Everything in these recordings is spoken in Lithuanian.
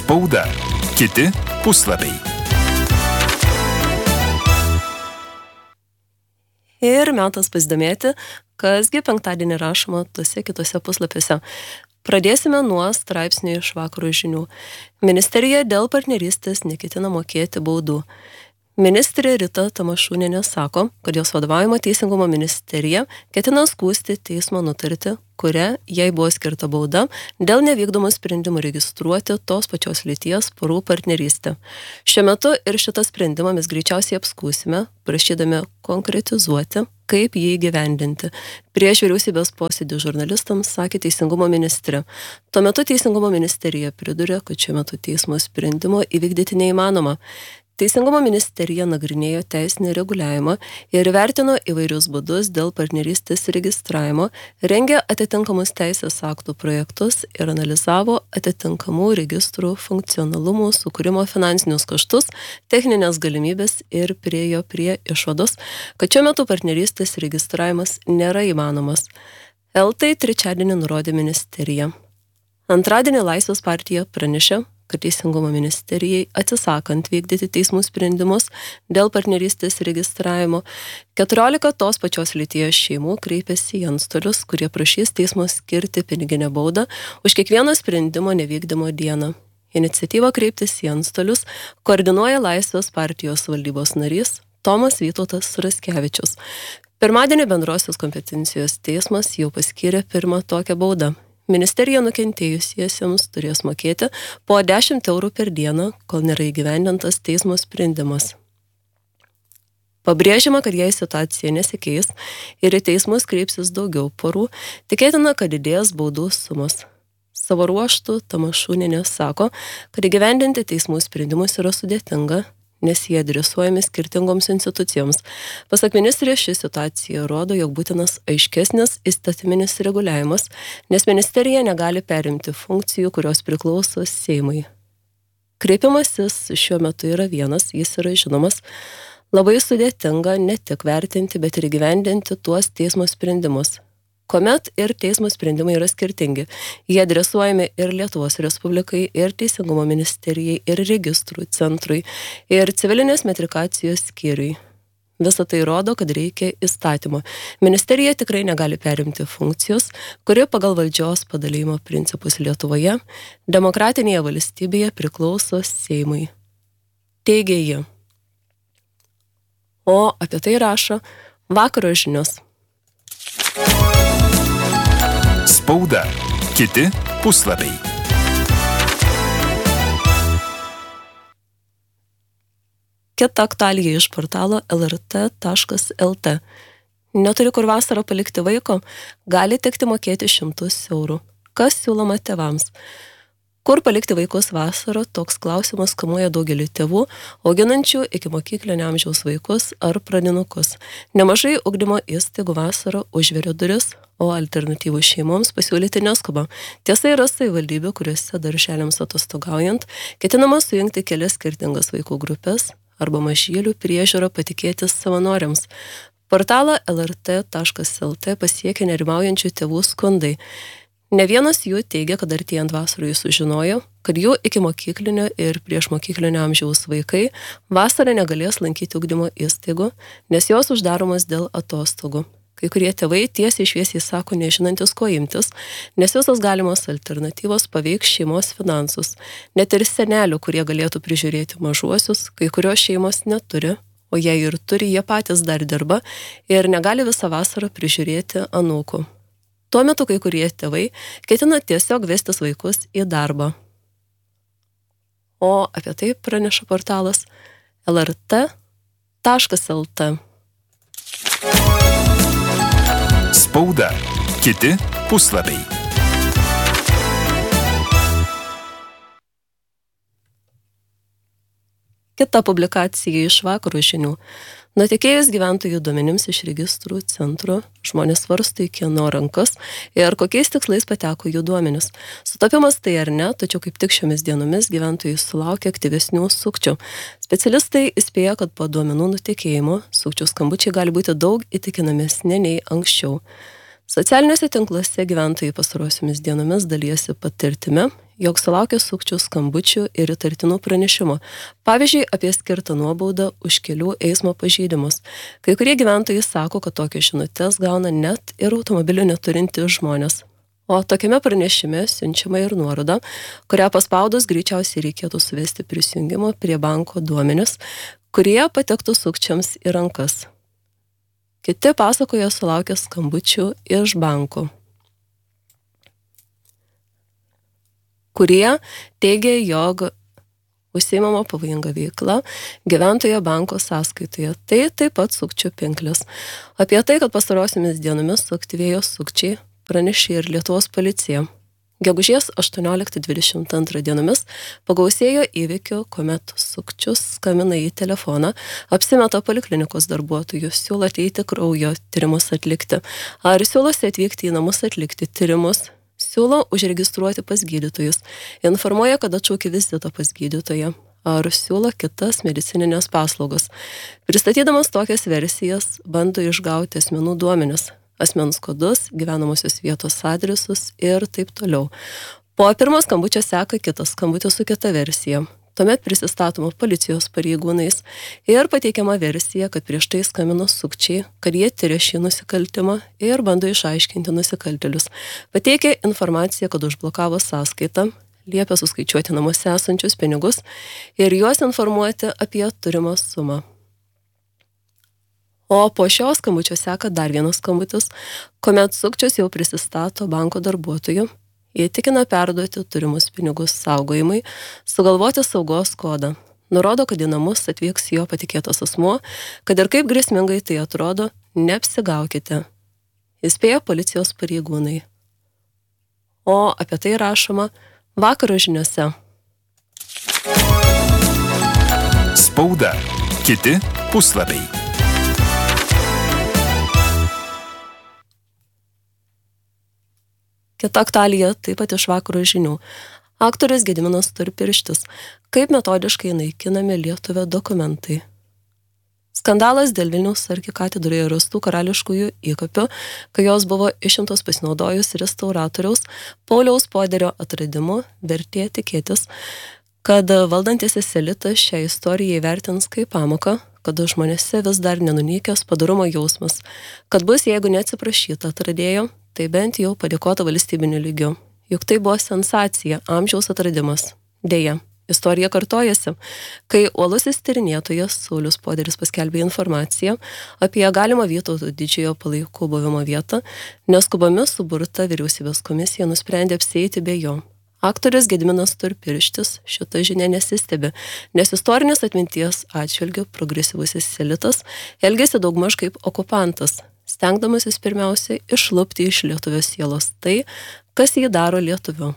Spauda. Kiti puslapiai. Ir metas pasidomėti, kasgi penktadienį rašoma tuose kitose puslapiuose. Pradėsime nuo straipsnių iš vakaro žinių. Ministerija dėl partnerystės neketina mokėti baudų. Ministrė Rita Tamašūnienė sako, kad jos vadovaujama Teisingumo ministerija ketina skųsti teismo nutartį, kuria jai buvo skirta bauda dėl nevykdomų sprendimų registruoti tos pačios lyties porų partnerystę. Šiuo metu ir šitą sprendimą mes greičiausiai apskūsime, prašydami konkretizuoti, kaip jį įgyvendinti. Prieš vyriausybės posėdį žurnalistams sakė Teisingumo ministrė. Tuo metu Teisingumo ministerija pridūrė, kad šiuo metu teismo sprendimo įvykdyti neįmanoma. Teisingumo ministerija nagrinėjo teisinį reguliavimą ir vertino įvairius būdus dėl partnerystės registravimo, rengė atitinkamus teisės aktų projektus ir analizavo atitinkamų registrų funkcionalumų, sukūrimo finansinius kaštus, techninės galimybės ir priėjo prie išvados, kad šiuo metu partnerystės registravimas nėra įmanomas. Tai trečiadienį nurodė ministerija. Antradienį Laisvės partija pranešė, kad Teisingumo ministerijai atsisakant vykdyti teismų sprendimus dėl partnerystės registravimo, 14 tos pačios lyties šeimų kreipėsi į antstolius, kurie prašys teismo skirti piniginę baudą už kiekvieno sprendimo nevykdymo dieną. Iniciatyvą kreiptis į antstolius koordinuoja Laisvės partijos valdybos narys Tomas Vytautas Raskevičius. Pirmadienį bendrosios kompetencijos teismas jau paskyrė pirmą tokią baudą. Ministerija nukentėjusiesiems turės mokėti po 10 eurų per dieną, kol nėra įgyvendintas teismo sprendimas. Pabrėžiama, kad jei situacija nesikeis ir į teismus kreipsis daugiau porų, tikėtina, kad didės baudų sumos. Savo ruožtu Tamašūnienė sako, kad įgyvendinti teismų sprendimus yra sudėtinga, nes jie adresuojami skirtingoms institucijoms. Pasak ministrės, ši situacija rodo, jog būtinas aiškesnis įstatyminis reguliavimas, nes ministerija negali perimti funkcijų, kurios priklauso Seimui. Kreipimasis šiuo metu yra vienas, jis yra žinomas. Labai sudėtinga ne tik vertinti, bet ir įgyvendinti tuos teismo sprendimus. Kuomet ir teismo sprendimai yra skirtingi. Jie adresuojami ir Lietuvos Respublikai, ir Teisingumo ministerijai, ir registrų centrui, ir civilinės metrikacijos skyriui. Visą tai rodo, kad reikia įstatymo. Ministerija tikrai negali perimti funkcijos, kuri pagal valdžios padalijimo principus Lietuvoje, demokratinėje valstybėje priklauso Seimui. Teigė ji. O apie tai rašo vakaro žinios. Spauda. Kiti puslapiai. Kita aktualija iš portalo lrt.lt. Neturi kur vasarą palikti vaiko, gali tekti mokėti 100 eurų. Kas siūloma tėvams? Kur palikti vaikus vasarą, toks klausimas kamuoja daugelį tėvų, auginančių iki mokyklinio amžiaus vaikus ar pradinukus. Nemažai ugdymo įstaigų vasarą užveria duris, o alternatyvų šeimoms pasiūlyti neskuba. Tiesa, yra savivaldybių, kuriuose darželiams atostogaujant ketinama sujungti kelias skirtingas vaikų grupės arba mažylių priežiūrą patikėti savanoriams. Portalą lrt.lt pasiekė nerimaujančių tėvų skundai. Ne vienas jų teigia, kad artėjant vasarai sužinojo, kad jų iki mokyklinio ir prieš mokyklinio amžiaus vaikai vasarą negalės lankyti ugdymo įstaigų, nes jos uždaromos dėl atostogų. Kai kurie tėvai tiesiai šviesiai sako, nežinantis ko imtis, nes visos galimos alternatyvos paveiks šeimos finansus. Net ir senelių, kurie galėtų prižiūrėti mažuosius, kai kurios šeimos neturi, o jei ir turi, jie patys dar dirba ir negali visą vasarą prižiūrėti anūkų. Tuo metu kai kurie tėvai ketina tiesiog vestis vaikus į darbą. O apie tai praneša portalas lrt.lt. Spauda. Kiti puslapiai. Kita publikacija iš vakaro žinių. Nutekėjus gyventojų duomenims iš registrų centro, žmonės svarsto į kieno rankas ir kokiais tikslais pateko jų duomenis. Sutapimas tai ar ne, tačiau kaip tik šiomis dienomis gyventojai sulaukia aktyvesnių sukčių. Specialistai įspėja, kad po duomenų nutekėjimo sukčių skambučiai gali būti daug įtikinamesni nei anksčiau. Socialiniuose tinkluose gyventojai pastarosiomis dienomis dalijasi patirtimi, jog sulaukė sukčių skambučių ir įtartinų pranešimų, pavyzdžiui, apie skirtą nuobaudą už kelių eismo pažeidimus. Kai kurie gyventojai sako, kad tokias žinutes gauna net ir automobilių neturintys žmonės. O tokiame pranešime siunčiama ir nuoroda, kurią paspaudus greičiausiai reikėtų suvesti prisijungimo prie banko duomenis, kurie patektų sukčiams į rankas. Kiti pasakoja sulaukę skambučių iš bankų, kurie teigia, jog užsiimama pavojinga veikla gyventojo banko sąskaitoje. Tai taip pat sukčių pinklis. Apie tai, kad pastarosiomis dienomis suaktyvėjo sukčiai, pranešė ir Lietuvos policija. Gegužės 18-22 dienomis pagausėjo įvykių, kuomet sukčius skambina į telefoną, apsimeta poliklinikos darbuotojų, siūlo ateiti kraujo tyrimus atlikti, ar siūlosi atvykti į namus atlikti tyrimus, siūlo užregistruoti pas gydytojus, informuoja, kad atšaukia vizitą pas gydytoją, ar siūlo kitas medicininės paslaugas. Pristatydamas tokias versijas, bando išgauti asmenų duomenis, asmens kodus, gyvenamosios vietos adresus ir taip toliau. Po pirmo skambučio seka kitas skambutis su kita versija. Tuomet prisistatoma policijos pareigūnais ir pateikiama versija, kad prieš tai skambino sukčiai, kad jie tyria šį nusikaltimą ir bando išaiškinti nusikaltėlius. Pateikia informaciją, kad užblokavo sąskaitą, liepia suskaičiuoti namuose esančius pinigus ir juos informuoti apie turimą sumą. O po šio skambučio seka dar vienas skambutis, kuomet sukčius jau prisistato banko darbuotojų, įtikina perduoti turimus pinigus saugojimai, sugalvoti saugos kodą. Nurodo, kad į namus atvyks jo patikėtas asmuo, kad ir kaip grėsmingai tai atrodo, neapsigaukite. Įspėja policijos pareigūnai. O apie tai rašoma vakaro žiniuose. Spauda. Kiti puslapiai. Kita aktualija taip pat iš vakaro žinių. Aktorius Gediminas Storpirštis. Kaip metodiškai naikinami lietuvio dokumentai. Skandalas dėl Vilniaus arkikatedroje rastų karališkųjų įkapių, kai jos buvo išimtos pasinaudojus restauratoriaus Pauliaus Poderio atradimu, vertė tikėtis, kad valdantisis elitas šią istoriją įvertins kaip pamoką, kad žmonėse vis dar nenunykęs padorumo jausmas, kad bus, jeigu neatsiprašyta atradėjo, tai bent jau padėkota valstybiniu lygiu. Juk tai buvo sensacija, amžiaus atradimas. Deja, istorija kartojasi, kai uolusis tyrinėtojas Saulius Poderis paskelbė informaciją apie galimą Vytauto didžiojo palaikų buvimo vietą, neskubomis suburta vyriausybės komisija nusprendė apsieiti be jo. Aktorius Gediminas Storpirštis šitą žinią nesistebi, nes istorinės atminties atžvilgiu progresyvusis elitas elgėsi daugmaž kaip okupantas, stengdamasis pirmiausiai išlupti iš lietuvio sielos tai, kas jį daro lietuviu.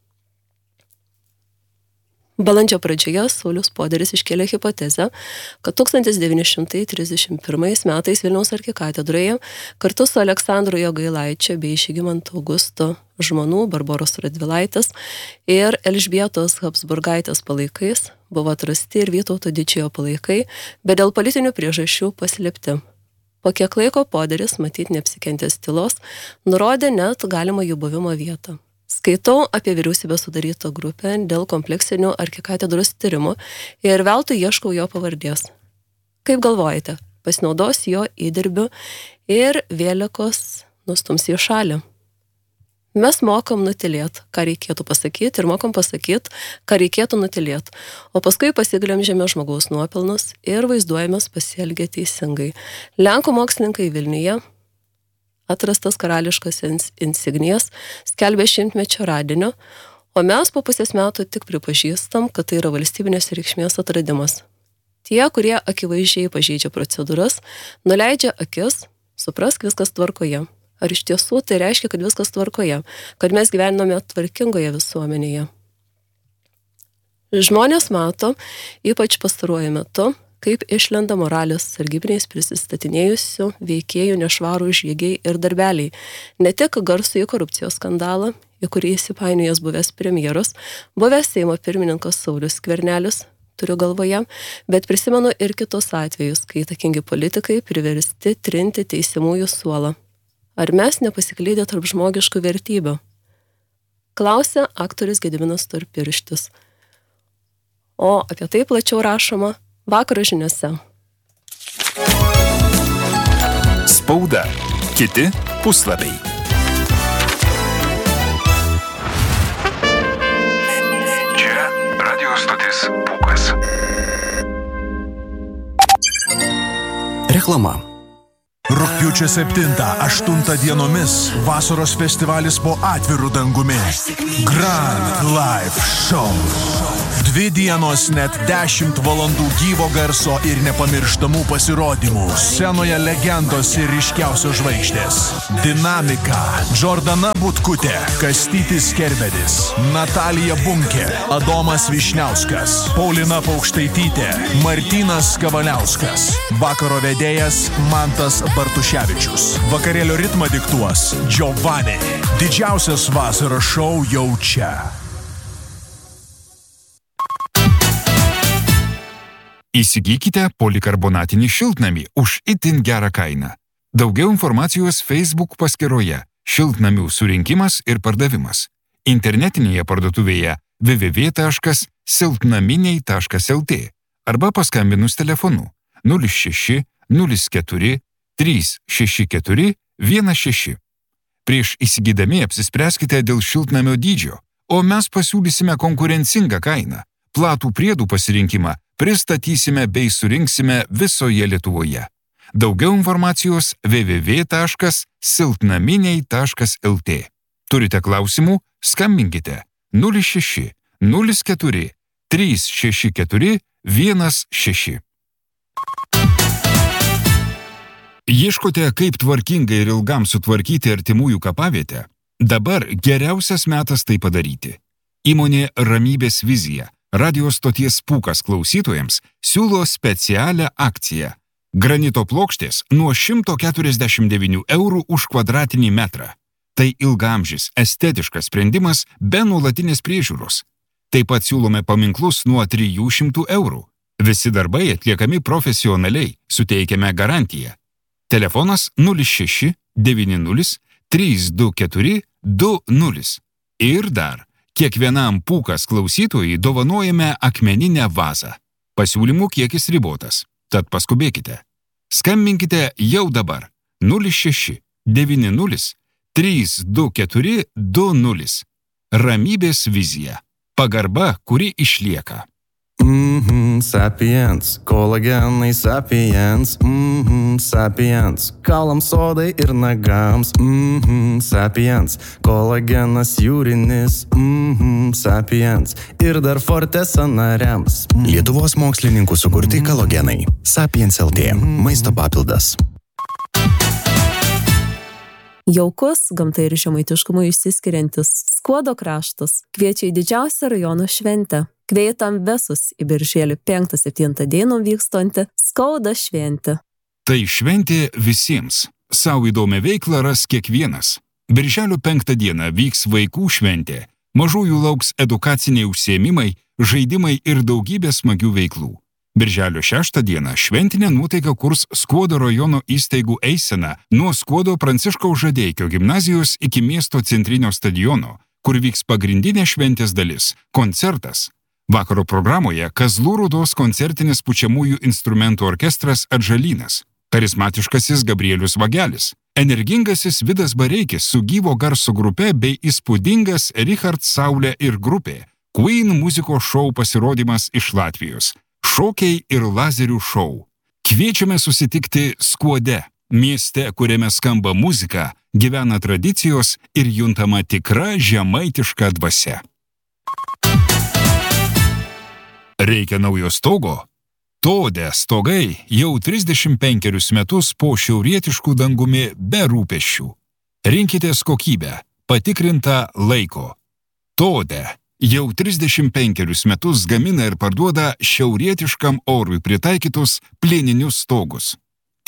Balandžio pradžioje Saulius Poderis iškėlė hipotezę, kad 1931 metais Vilniaus arkikatedroje kartu su Aleksandru Jogailaičio bei Žygimanto Augusto žmonų Barboros Radvilaitės ir Elžbietos Habsburgaitės palaikais buvo atrasti ir Vytauto didžiojo palaikai, bet dėl politinių priežasčių paslėpti. Po kiek laiko Poderis, matyt neapsikentęs tylos, nurodė net galimą jų buvimo vietą. Skaitau apie vyriausybę sudarytą grupę dėl kompleksinių arkikatedros tyrimų ir veltui ieškau jo pavardės. Kaip galvojate, pasinaudos jo įdirbiu ir vėliakos nustums į šalį? Mes mokam nutilėti, ką reikėtų pasakyti ir mokam pasakyti, ką reikėtų nutilėti, o paskui pasiglemžiame žmogaus nuopelnus ir vaizduojamės pasielgę teisingai. Lenkų mokslininkai Vilniuje atrastas karališkas insignijas skelbė 100-mečio radinio, o mes po pusės metų tik pripažįstam, kad tai yra valstybinės reikšmės atradimas. Tie, kurie akivaizdžiai pažeidžia procedūras, nuleidžia akis, suprask viskas tvarkoje. Ar iš tiesų tai reiškia, kad viskas tvarkoje, kad mes gyvename tvarkingoje visuomenėje? Žmonės mato, ypač pastaruoju metu, kaip išlenda moralės sargybiniais prisistatinėjusių veikėjų nešvarų žygiai ir darbeliai. Ne tik garsųjį korupcijos skandalą, į kurį įsipainiojęs buvęs premjeras, buvęs Seimo pirmininkas Saulius Skvernelis, turiu galvoje, bet prisimenu ir kitus atvejus, kai įtakingi politikai priversti trinti teisiamųjų suolą. Ar mes nepasiklydę tarp žmogiškų vertybių? Klausia aktorius Gediminas Storpirštis. O apie tai plačiau rašoma vakaro žiniuose. Spauda. Kiti puslapiai. Čia radio stotis Pūkas. Reklama. Rugpjūčio 7-8 dienomis vasaros festivalis po atviru dangumi. Grand Live Show. 2 dienos net 10 valandų gyvo garso ir nepamirštamų pasirodymų. Scenoje legendos ir ryškiausios žvaigždės. Dinamika. Džordana Butkutė, Kastytis Kerbedis, Natalija Bunkė, Adomas Višniauskas, Paulina Paukštaitytė, Martynas Kavaliauskas. Vakaro vedėjas Mantas Bartuševičius. Vakarėlio ritmą diktuos Giovanni. Didžiausias vasaros šou jau čia. Įsigykite polikarbonatinį šiltnamį už itin gerą kainą. Daugiau informacijos Facebook paskyroje Šiltnamių surinkimas ir pardavimas. Internetinėje parduotuvėje www.silpnaminiai.lt arba paskambinus telefonu 06 04 364 16. Prieš įsigydami apsispręskite dėl šiltnamio dydžio, o mes pasiūlysime konkurencingą kainą. Platų priedų pasirinkimą pristatysime bei surinksime visoje Lietuvoje. Daugiau informacijos www.silpnaminiai.lt. Turite klausimų? Skambinkite 06 04 364 16. Ieškote, kaip tvarkingai ir ilgam sutvarkyti artimųjų kapavietę? Dabar geriausias metas tai padaryti. Įmonė Ramybės vizija radio stoties Pūkas klausytojams siūlo specialią akciją. Granito plokštės nuo 149 eurų už kvadratinį metrą. Tai ilgaamžis, estetiškas sprendimas be nuolatinės priežiūros. Taip pat siūlome paminklus nuo 300 eurų. Visi darbai atliekami profesionaliai, suteikiame garantiją. Telefonas 06 90 324 20. Ir dar, kiekvienam Pūkas klausytojui dovanojame akmeninę vazą. Pasiūlymų kiekis ribotas, tad paskubėkite. Skambinkite jau dabar 06 90 324 20. Ramybės vizija. Pagarba, kuri išlieka. Sapiens, kolagenai sapiens, sapiens, kaulams odai ir nagams, sapiens, kolagenas jūrinis, sapiens, ir dar forte sąnariams. Lietuvos mokslininkų sukurti kolagenai. Sapiens LT. Maisto papildas. Jaukus, gamta ir žemaitiškumu išsiskiriantis Skuodo kraštas kviečia į didžiausią rajono šventę. Kvietam visus į birželio 5-7 dieną vykstantį Skauda šventę. Tai šventė visiems. Sau įdomią veiklą ras kiekvienas. Birželio 5 dieną vyks vaikų šventė. Mažųjų lauks edukaciniai užsiėmimai, žaidimai ir daugybė smagių veiklų. Birželio 6 dieną šventinę nuotaiką kurs Skuodo rajono įstaigų eisena nuo Skuodo Pranciškaus Žadeikio gimnazijos iki miesto centrinio stadiono, kur vyks pagrindinė šventės dalis – koncertas. Vakaro programoje Kazlų Rūdos koncertinis pučiamųjų instrumentų orkestras Atžalynas, charizmatiškasis Gabrielius Vagelis, energingasis Vidas Bareikis su gyvo garso grupe bei įspūdingas Richard Saulė ir grupė, Queen muzikos šou pasirodymas iš Latvijos, šokiai ir lazerių šou. Kviečiame susitikti Skuode, mieste, kuriame skamba muzika, gyvena tradicijos ir juntama tikra žemaitiška dvasia. Reikia naujo stogo? Tode stogai jau 35 metus po šiaurietiškų dangumi be rūpesčių. Rinkitės kokybę, patikrintą laiko. Tode jau 35 metus gamina ir parduoda šiaurietiškam orui pritaikytus plieninius stogus.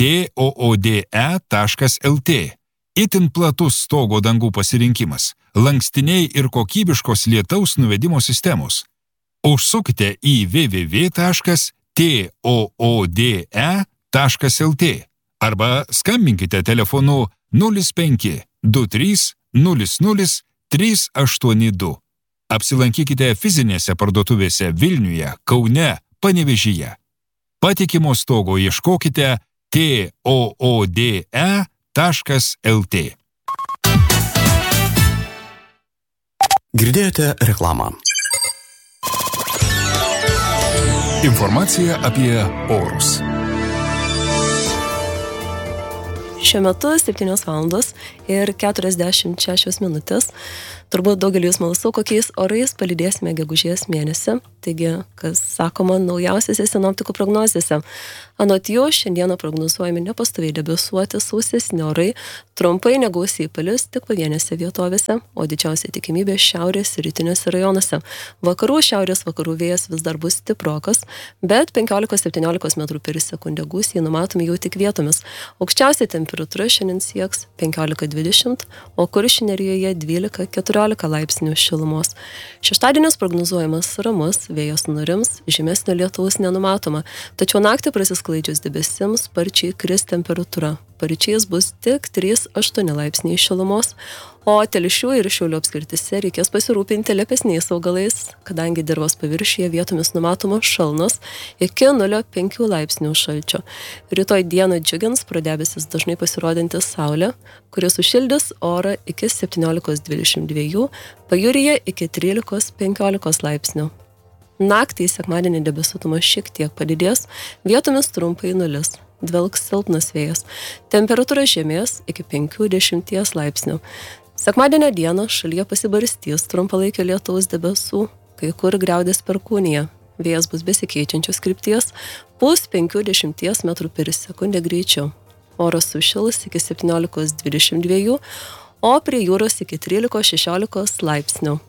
TOODE.lt. Itin platus stogo dangų pasirinkimas, lankstiniai ir kokybiškos lietaus nuvedimo sistemos. Užsukite į www.toode.lt arba skambinkite telefonu 05 23 00 382. Apsilankykite fizinėse parduotuvėse Vilniuje, Kaune, Panevėžyje. Patikimo stogo ieškokite toode.lt. Girdėjote reklamą. Informacija apie orus. Šiuo metu 7 valandos ir 46 minutės. Turbūt daugelis smalsu, kokiais orais palydėsime gegužės mėnesį. Taigi, kas sakoma naujausiose sinoptikų prognozėse. Anot jų, šiandieną prognozuojami nepastoviai debesuoti, sausesni orai, trumpai negausiai palis tik pavienėse vietovėse, o didžiausia tikimybė šiaurės ir rytiniuose rajonuose. Vakarų, šiaurės vakarų vėjas vis dar bus stiprokas, bet 15-17 metrų per sekundę gūsiai numatomi jau tik vietomis. Aukščiausia temperatūra šiandien sieks 15-20, o Kuršių nerijoje 12-14 laipsnių šilumos. Šeštadienis prognozuojamas ramus, vėjas nurims, žymesnio lietaus nenumatoma, tačiau naktį prasisklaidžius debesims sparčiai kris temperatūra. Paryčiais bus tik 3-8 laipsniai šilumos, o Telšių ir Šiaulių apskrityse reikės pasirūpinti lepesniais augalais, kadangi dirvos paviršiuje vietomis numatoma šalnos iki 0,5 laipsnių šalčio. Rytoj dieną džiugins pro debesis dažnai pasirodantis saulė, kuris sušildys orą iki 17-22, pajūryje iki 13-15 laipsnių. Naktį sekmadienį debesuotumas šiek tiek padidės, vietomis trumpai nulis. Dvelks silpnas vėjas. Temperatūra žemės iki 5-10 laipsnių. Sekmadienio dieną šalyje pasibarstys trumpalaikio lietaus debesų, kai kur griaudės perkūnija. Vėjas bus besikeičiančios krypties, pūs 5-10 metrų per sekundę greičiau. Oras sušils iki 17-22, o prie jūros iki 13-16 laipsnių.